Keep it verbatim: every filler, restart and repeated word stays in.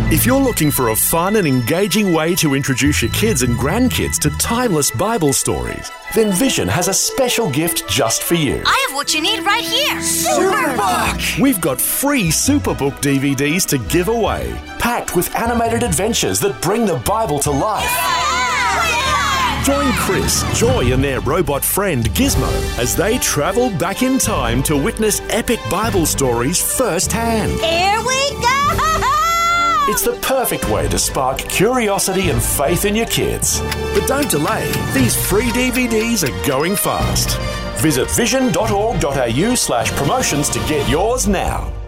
If you're looking for a fun and engaging way to introduce your kids and grandkids to timeless Bible stories, then Vision has a special gift just for you. I have what you need right here. Superbook! We've got free Superbook D V Ds to give away, packed with animated adventures that bring the Bible to life. Join Chris, Joy and their robot friend Gizmo as they travel back in time to witness epic Bible stories firsthand. Here we go! It's the perfect way to spark curiosity and faith in your kids. But don't delay, these free D V Ds are going fast. Visit vision dot org dot a u slash promotions to get yours now.